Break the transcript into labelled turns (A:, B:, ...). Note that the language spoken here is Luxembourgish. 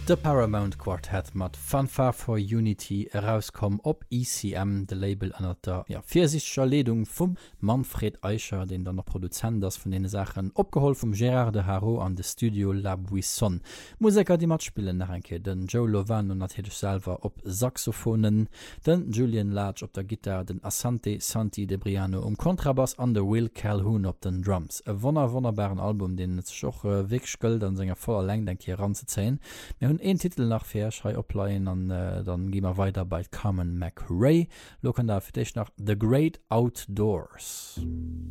A: De Paramount Quartet mat Fanfare for Unity herauskom op ECM, de Label an der viersichtscher Ledung vum Manfred Eicher, den dann noch Produzent ass vun den Sachen opgeholt vum Gérard de Haro an de Studio La Buisson. Musiker die mat spielen nach enke den Joe Lovan und natürlich selber op Saxophonen, den Julian Latch op der Gitarre, den Asante Santi de Briano Kontrabass an der Will Calhoun op den Drums. E wunderbaren Album, den et schoch wegskëlt an senger voller Läng denk hier ranzezählen. Wir hun einen Titel nach Schrei opleiien an dann gehen wir weiter bei Carmen McRae. Lo kann da für dich nach The Great Outdoors.